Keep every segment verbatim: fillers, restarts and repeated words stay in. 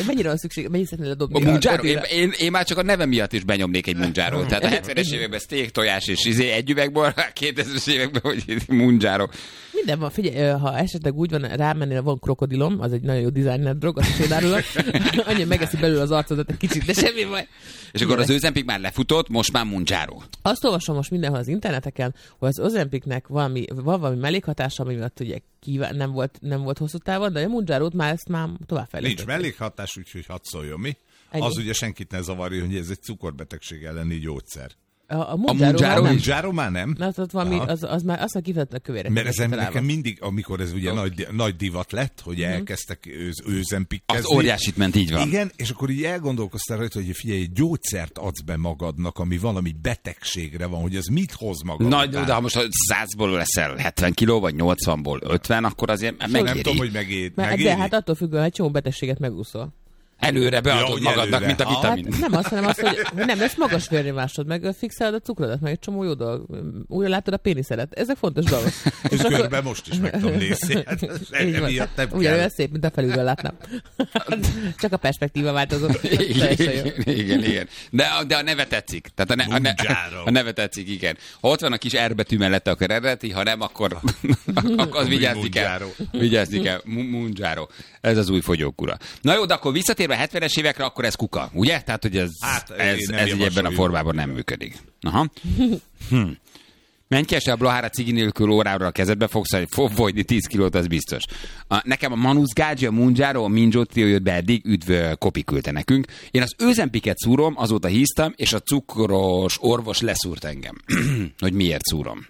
De mennyire van szükség, mennyire szeretnél dobni? A Mounjaro? Én, én, én már csak a nevem miatt is benyomnék egy Mounjaro. Tehát a hetvenes években steak, tojás és izé egy üvegből, a kétezres években, hogy Mounjaro. Minden van, figyelj, ha esetleg úgy van, rámennél, van krokodilom, az egy nagyon jó designer drog, azt is odaárulok. Annyi megeszi belőle az arcodat egy kicsit, de semmi baj. És akkor az Ozempic már lefutott, most már Mounjaro. Azt olvasom most mindenhol az interneteken, hogy az Ozempicnek valami, van valami mellékhatása, ami miatt ugye kíván, nem, volt, nem volt hosszú távon, de a Mounjarót már ezt már továbbfejlesztették. Nincs mellékhatás, úgyhogy hadd szóljon mi. Ennyi. Az ugye senkit ne zavarja, hogy ez egy cukorbetegség elleni gyógyszer. A, a Mounjaro már, már nem. Na, az, valami, az, az már azt kifejezetten a kövérek. Mert ez nekem mindig, amikor ez ugye okay. nagy, nagy divat lett, hogy mm-hmm. elkezdtek Ozempickezni. Az óriásit ment, így van. Igen, és akkor így elgondolkoztál rajta, hogy figyelj, egy gyógyszert adsz be magadnak, ami valami betegségre van, hogy ez mit hoz magad. Nagy, de ha most százból leszel hetven kiló, vagy nyolcvanból ötven, akkor azért megéri. Nem tudom, hogy megéri. De hát attól függően, egy csomó betegséget megúszol. Előre beadod ja, magadnak, előre. Mint a vitamin. Hát nem azt, hanem azt, hogy nem, ezt magas vérnyomásod, meg fixálod a cukrodat, meg egy csomó jó dolog. Újra látod a péniszedet. Ezek fontos dolgok. És körbe akkor... most is meg tudom nézni. Hát, emiatt nem ugyan olyan szép, mint a felülről látnám. Csak a perspektíva változott. igen, igen, igen. De, de a neve tetszik. Tehát a, ne, a, ne, a neve tetszik, igen. Ha ott van a kis R betű mellette, akkor eredeti, ha nem, akkor, akkor vigyázni kell. Vigyázni kell. Mounjaro. Ez az új fogyókúra. Na jó, de akkor visszatérve a hetvenes évekre, akkor ez kuka, ugye? Tehát, hogy ez, hát, ez, ez így ebben a formában nem működik. Aha. Hm. Menj ki este a Blahára cigi nélkül órára a kezedbe, fogsz fogyni tíz kilót, az biztos. A, nekem a Manus Gaggi, a Mounjaro, a Minjo Trio jött be eddig, üdv, Kopi küldte nekünk. Én az Ozempicet szúrom, azóta híztam, és a cukros orvos leszúrt engem. Hogy miért szúrom?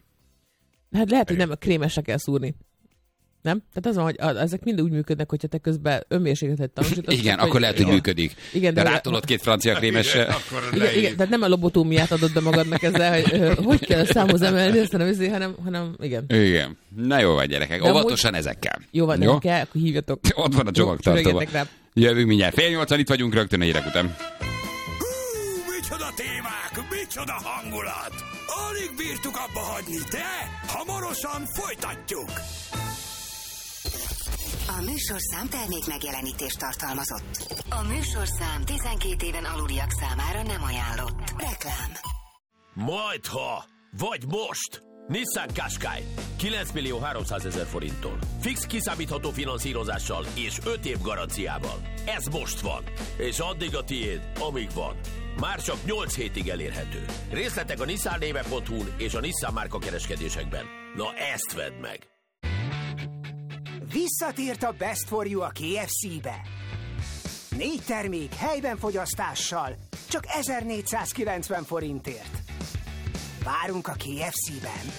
Hát lehet, hogy nem a krémesre kell szúrni. Nem? Tehát az van, hogy ezek mind úgy működnek, hogyha te közben önmérsékletet tanúsítasz. Igen, akkor lehet, hogy működik. Igen, de, de rátolod két francia krémesre. Igen, igen, tehát nem a lobotómiát adod be magadnak ezzel, hogy hogy kell a számhoz emelni, aztán nem izé, hanem, hanem igen. Igen. Na jó van, gyerekek. Óvatosan amúgy... ezekkel. Jó van, jó? Kell, akkor hívjatok. Ott van a csomagtartóban. Jövünk mindjárt. Fél nyolcan itt vagyunk rögtön a hírek után. Hú, micsoda témák, micsoda hangulat. Alig bírtuk abba hagyni, de hamarosan folytatjuk. A műsorszám termék megjelenítést tartalmazott. A műsorszám tizenkét éven aluliak számára nem ajánlott. Reklám. Majdha, vagy most! Nissan Qashqai kilenc millió háromszázezer forinttól. Fix kiszámítható finanszírozással és öt év garanciával. Ez most van. És addig a tiéd, amíg van. Már csak nyolc hétig elérhető. Részletek a nissan néve pont hu-n és a Nissan márka kereskedésekben. Na ezt vedd meg! Visszatért a Best for You a ká ef cé-be. Négy termék helyben fogyasztással, csak ezernégyszázkilencven forintért. Várunk a ká ef cé-ben.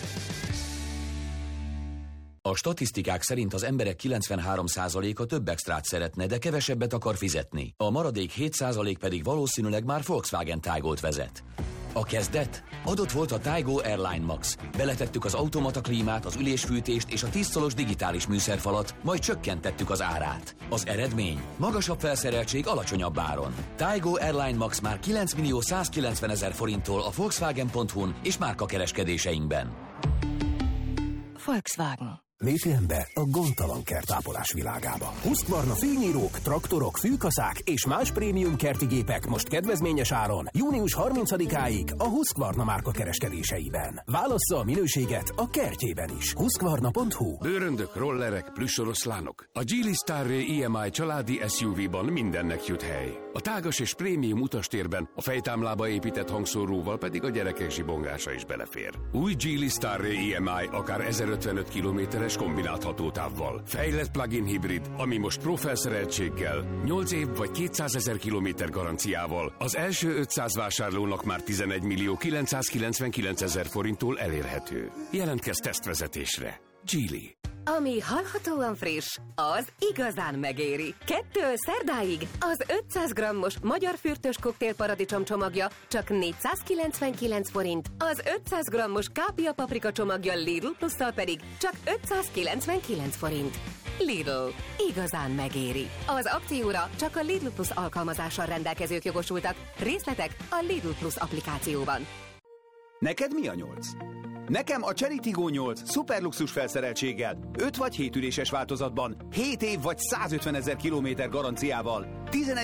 A statisztikák szerint az emberek kilencvenhárom százaléka több extrát szeretne, de kevesebbet akar fizetni. A maradék hét százalék pedig valószínűleg már Volkswagen Taygot vezet. A kezdet? Adott volt a Taygo Airline Max. Beletettük az automata klímát, az ülésfűtést és a tíz szolos digitális műszerfalat, majd csökkentettük az árát. Az eredmény? Magasabb felszereltség alacsonyabb áron. Taygo Airline Max már kilenc millió százkilencvenezer forinttól a Volkswagen pont hu-n és márka kereskedéseinkben. Volkswagen. Lépjen be a gondtalan kertápolás világába. Husqvarna fényírók, traktorok, fűkaszák és más prémium kerti gépek most kedvezményes áron június harmincadikáig a Husqvarna márka kereskedéseiben. Válassza a minőséget a kertjében is. Husqvarna pont hu. Bőröndök, rollerek, plüssoroszlánok. A Geely Starray i em i családi es u vé-ban mindennek jut hely. A tágas és prémium utastérben a fejtámlába épített hangszóróval pedig a gyerekek zsibongása is belefér. Új Geely Starray i em i akár ezerötvenöt kilométeres kombinált hatótávval. Fejlett plug-in hibrid, ami most pro felszereltséggel, nyolc év vagy kétszázezer kilométer garanciával az első ötszáz vásárlónak már tizenegy millió kilencszázkilencvenkilencezer forinttól elérhető. Jelentkezz tesztvezetésre. Geely. Ami hallhatóan friss, az igazán megéri. Kettől szerdáig az ötszáz grammos magyar fürtös koktél paradicsom csomagja csak négyszázkilencvenkilenc forint, az ötszáz grammos kápia paprika csomagja Lidl plusszal pedig csak ötszázkilencvenkilenc forint. Lidl. Igazán megéri. Az akcióra csak a Lidl Plus alkalmazással rendelkezők jogosultak. Részletek a Lidl Plus applikációban. Neked mi a nyolc? Nekem a Cherry Tiggo nyolc szuperluxus felszereltséggel, öt vagy hét üléses változatban, hét év vagy százötvenezer kilométer garanciával, tizenegy